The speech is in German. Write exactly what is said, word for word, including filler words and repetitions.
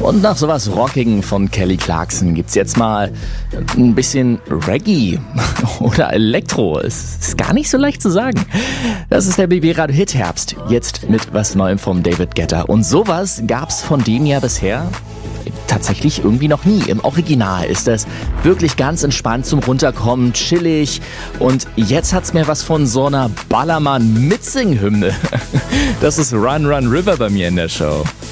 Und nach sowas Rockigen von Kelly Clarkson gibt's jetzt mal ein bisschen Reggae oder Elektro. Es ist gar nicht so leicht zu sagen. Das ist der B B-Radio Hit Herbst. Jetzt mit was Neuem von David Guetta. Und sowas gab's von dem ja bisher tatsächlich irgendwie noch nie. Im Original ist das wirklich ganz entspannt zum Runterkommen, chillig. Und jetzt hat's mir was von so einer Ballermann-Mitsing-Hymne. Das ist Run Run River bei mir in der Show.